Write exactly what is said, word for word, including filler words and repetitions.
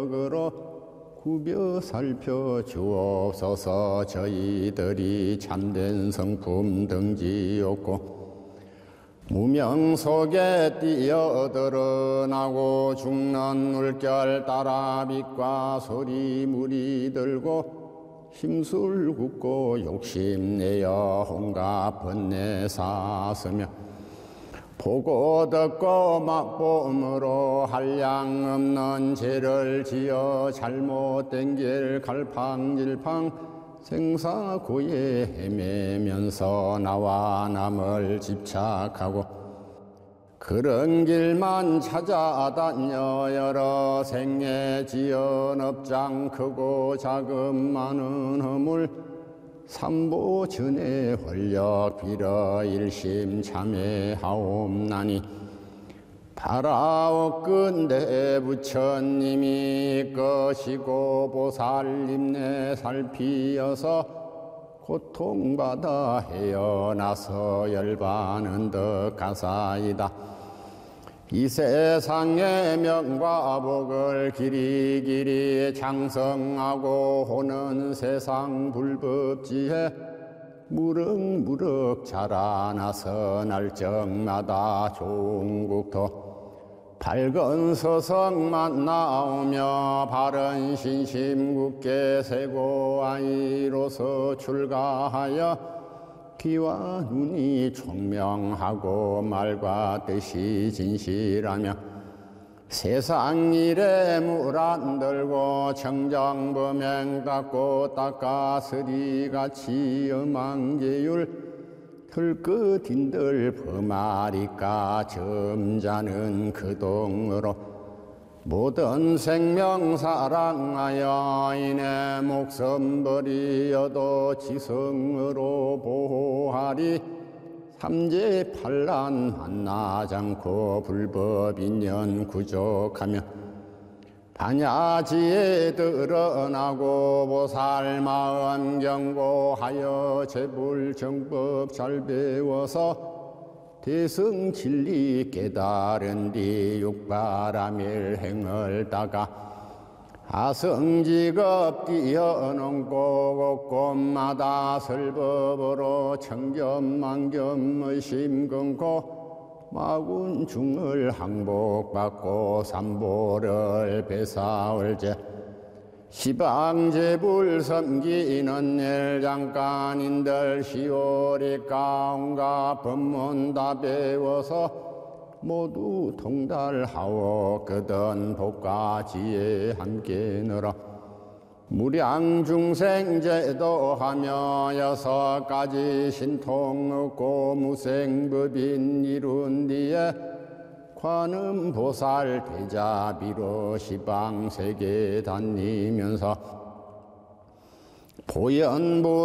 으로 구벼 살펴 주옵소서. 저희들이 참된 성품 등지었고 무명 속에 뛰어들어나고 죽는 물결 따라 빛과 소리 물이 들고 힘술 굽고 욕심내어 온갖 번뇌 사스며 보고 듣고 맛봄으로 한량 없는 죄를 지어 잘못된 길 갈팡질팡 생사고에 헤매면서 나와 남을 집착하고 그런 길만 찾아다녀 여러 생애 지은 업장 크고 작은 많은 허물 삼보 전에 홀려 빌어 일심 참회하옵나니 바라옵건대 부처님이 것이고 보살님네 살피어서 고통받아 헤어나서 열반은 더 가사이다. 이 세상의 명과 복을 길이길이 장성하고 오는 세상 불법지에 무럭무럭 자라나서 날적마다 종국토 밝은 서성만 나오며 바른 신심 굳게 세고 아이로서 출가하여 귀와 눈이 총명하고 말과 뜻이 진실하며 세상 일에 물 안 들고 청정범행 닦고 닦아서리같이 엄한계율 털끝인들 범하리까 점잖은 그동으로 모든 생명 사랑하여 이내 목숨 버리어도 지성으로 보호하리. 삼재 판란 만나지 않고 불법 인연 구족하며 반야지에 드러나고 보살 마음 경고하여 제불 정법 잘 배워서 대승 진리 깨달은 뒤 육바라밀 행을 따가 아성직업 뛰어넘고 곳곳마다 설법으로 청겸만겸 의심 끊고 마군중을 항복받고 삼보를 배사올제 시방제불 섬기는 일 잠깐인들 시오리 가운가 법문 다 배워서 모두 통달하오. 그든 복과 지혜 함께 늘어 무량중생 제도하며 여섯 가지 신통 얻고 무생법인 이룬 뒤에 관음보살 대자비로 시방세계 다니면서 보현보